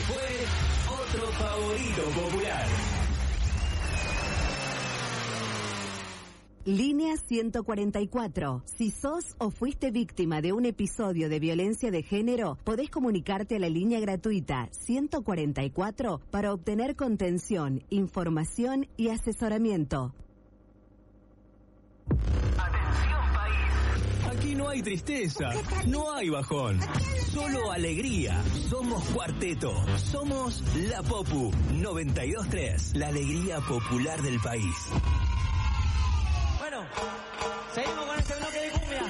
fue otro favorito popular. Línea 144. Si sos o fuiste víctima de un episodio de violencia de género, podés comunicarte a la línea gratuita 144 para obtener contención, información y asesoramiento. Atención, país. Aquí no hay tristeza, no hay bajón, solo alegría. Somos Cuarteto, somos La Popu 92.3, la alegría popular del país. Bueno, seguimos con este bloque de cumbia.